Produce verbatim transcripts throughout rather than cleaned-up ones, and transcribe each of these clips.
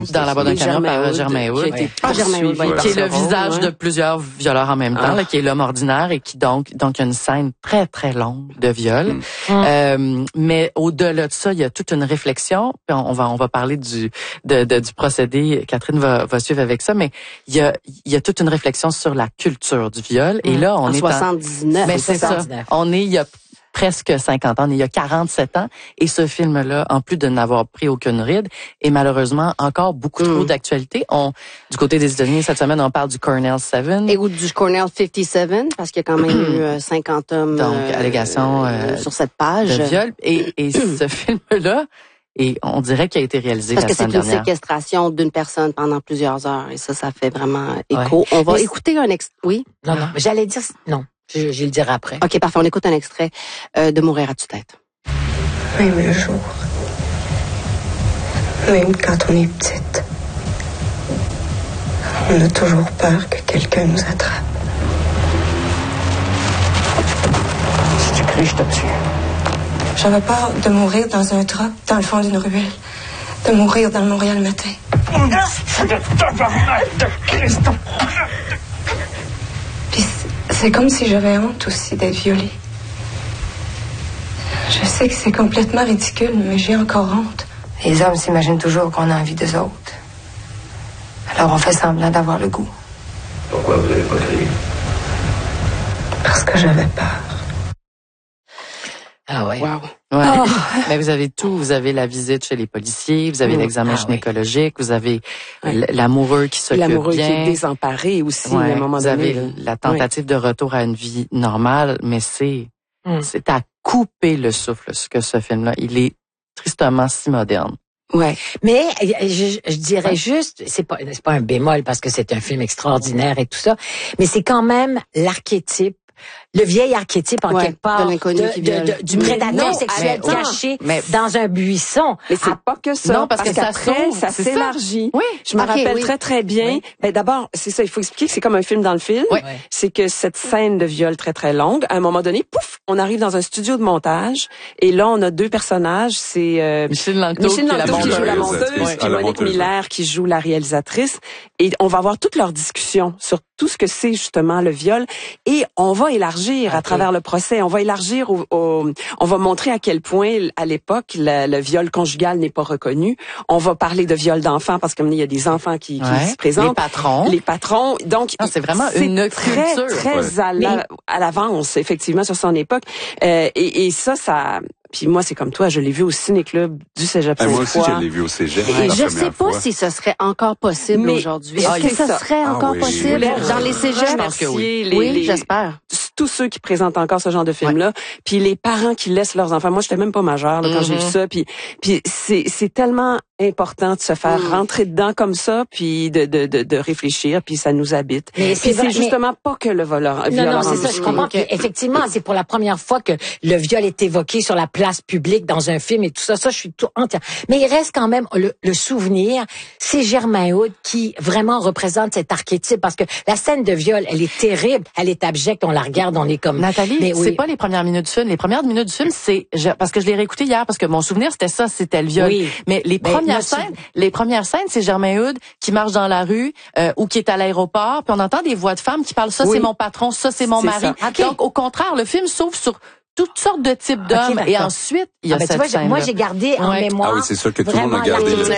Dans la boîte d'un camion par Germain Hood, qui, ah, Germain Hood, qui est le visage ouais. de plusieurs violeurs en même temps, ah. là, qui est l'homme ordinaire et qui donc donc il y a une scène très très longue de viol. Mm. Euh, mais au-delà de ça, il y a toute une réflexion. Puis on, on va on va parler du de, de du procédé. Catherine va va suivre avec ça, mais il y a il y a toute une réflexion sur la culture du viol. Mm. Et là, on en est soixante-dix-neuf. En, mais c'est ça. On est il y a presque cinquante ans, il y a quarante-sept ans, et ce film-là, en plus de n'avoir pris aucune ride, est malheureusement encore beaucoup trop mm. d'actualité. On, du côté des États-Unis, cette semaine, on parle du Cornell sept. Et ou du Cornell cinquante-sept, parce qu'il y a quand même eu cinquante hommes. Donc, euh, allégations euh, sur cette page. De viol. Et, et ce film-là, et on dirait qu'il a été réalisé parce la semaine dernière. Parce que c'est une séquestration d'une personne pendant plusieurs heures, et ça, ça fait vraiment écho. Ouais. On va mais écouter un extrait. Oui? Non, non, j'allais dire, non. Je, je le dirai après. OK, parfait. On écoute un extrait euh, de Mourir à tue-tête. Même le jour, même quand on est petite, on a toujours peur que quelqu'un nous attrape. Si tu cries, je te tue. J'avais peur de mourir dans un truck, dans le fond d'une ruelle, de mourir dans le Montréal matin. C'est de tabarnak de Christ! Puis c'est comme si j'avais honte aussi d'être violée. Je sais que c'est complètement ridicule, mais j'ai encore honte. Les hommes s'imaginent toujours qu'on a envie d'eux autres. Alors on fait semblant d'avoir le goût. Pourquoi vous n'avez pas crié? Parce que j'avais peur. Ah ouais. Wow. Ouais. Oh. Mais vous avez tout. Vous avez la visite chez les policiers, vous avez mmh. l'examen ah, gynécologique, oui. Vous avez ouais. l'amoureux qui s'occupe bien. L'amoureux qui est désemparé aussi, ouais. à un moment vous donné. Vous avez la tentative ouais. de retour à une vie normale, mais c'est mmh. c'est à couper le souffle, ce que ce film-là. Il est tristement si moderne. Ouais, mais je, je dirais ouais. juste, c'est pas c'est pas un bémol parce que c'est un film extraordinaire et tout ça, mais c'est quand même l'archétype. Le vieil archétype, en ouais, quelque part, de de, de, de, du prédateur non, sexuel mais, caché mais, dans un buisson. Mais c'est ah, pas que ça. Non, parce, parce que qu'après, ça, ça s'élargit. Oui. Je me okay, rappelle oui. très, très bien. Oui. Ben, d'abord, c'est ça, il faut expliquer que c'est comme un film dans le film. Oui. C'est que cette scène de viol très, très longue, à un moment donné, pouf, on arrive dans un studio de montage. Et là, on a deux personnages. C'est euh, Micheline Langto, Micheline Langto qui, qui joue la monteuse, ouais. puis Monique Miller qui joue la réalisatrice. Et on va avoir toute leur discussion sur tout ce que c'est justement le viol. Et on va élargir okay. à travers le procès. On va élargir au, au, on va montrer à quel point, à l'époque, le, le viol conjugal n'est pas reconnu. On va parler de viol d'enfants parce qu'il y a des enfants qui, qui ouais. se présentent. Les patrons. Les patrons. Donc, non, c'est vraiment une très, culture. très ouais. à, la, à l'avance, effectivement, sur son époque. Euh, et, et ça, ça... Puis moi, c'est comme toi, je l'ai vu au ciné-club du Cégep Sainte-Foy. Moi aussi, je l'ai vu au Cégep. Et je sais pas fois. si ce serait encore possible mais, aujourd'hui. Est-ce ah, que ça, ça serait ah, encore oui, possible oui, dans les Cégeps? Je pense que oui. Les, oui, les, j'espère. Tous ceux qui présentent encore ce genre de film-là, ouais. Puis les parents qui laissent leurs enfants. Moi, j'étais même pas majeure là, quand mm-hmm. j'ai vu ça. Puis, puis c'est, c'est tellement important de se faire mm. rentrer dedans comme ça, puis de, de, de, de réfléchir, puis ça nous habite. Mais c'est, c'est justement mais... pas que le voleur. Non, non, c'est ça. Je comprends. Puis effectivement, c'est pour la première fois que le viol est évoqué sur la place publique dans un film et tout ça. Ça, je suis tout entière. Mais il reste quand même le, le souvenir. C'est Germain Hood qui vraiment représente cet archétype parce que la scène de viol, elle est terrible, elle est abjecte. On la regarde, on est comme. Nathalie, mais c'est oui. pas les premières minutes du film. Les premières minutes du film, c'est je, parce que je l'ai réécouté hier parce que mon souvenir c'était ça, c'était le viol. Oui. Mais les mais premières scènes, les premières scènes, c'est Germain Hood qui marche dans la rue euh, ou qui est à l'aéroport, puis on entend des voix de femmes qui parlent ça oui. c'est mon patron, ça c'est mon c'est mari. Okay. Donc au contraire, le film s'ouvre sur toutes sortes de types d'hommes okay, et ensuite il y a ah, ben, cette tu vois, scène. Moi j'ai gardé en ouais. mémoire. Ah oui, c'est sûr que tout le monde a gardé le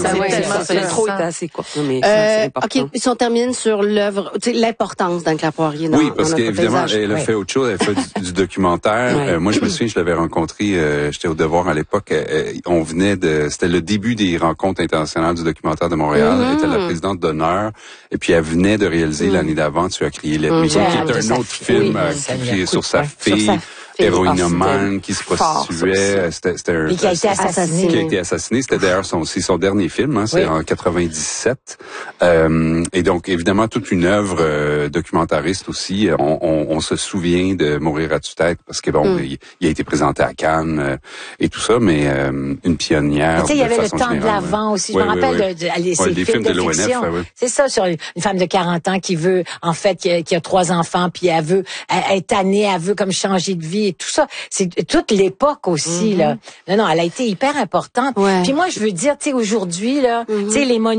l'intro est assez court, mais euh, c'est important. OK, si on termine sur l'œuvre, tu sais, l'importance d'Anne-Claire Poirier dans, oui, parce dans notre qu'évidemment, paysage. elle a oui. fait autre chose, elle a fait du, du documentaire. Ouais. Euh, moi, je me souviens, je l'avais rencontrée, euh, j'étais au Devoir à l'époque. Euh, on venait de, c'était le début des rencontres internationales du documentaire de Montréal. Mm-hmm. Elle était la présidente d'honneur, et puis elle venait de réaliser mm. l'année d'avant Tu as crié les prisons, mm-hmm. qui est un autre film oui, euh, qui est sur sa fille. Héroïnomane qui se prostituait, c'était, c'était un, et qui a été assassiné. Qui a été assassiné. C'était d'ailleurs son, c'est son dernier film, hein, c'est oui. en quatre-vingt-dix-sept. Euh, et donc, évidemment, toute une œuvre euh, documentariste aussi. On, on, on se souvient de Mourir à tue-tête parce que bon, mm. il, il a été présenté à Cannes euh, et tout ça, mais euh, une pionnière. Tu sais, il y avait le temps générale, de l'avant aussi. Je oui, me rappelle oui, oui. de, de, de, de ces ouais, des films de, de l'O N F. Ouais, c'est ça, sur une femme de quarante ans qui veut, en fait, qui a, qui a trois enfants, puis elle veut, elle, elle est tannée, elle veut comme changer de vie. et tout ça. C'est toute l'époque aussi, mm-hmm. là. Non, non, elle a été hyper importante. Ouais. Puis moi, je veux dire, tu sais, aujourd'hui, là, mm-hmm. tu sais, les monuments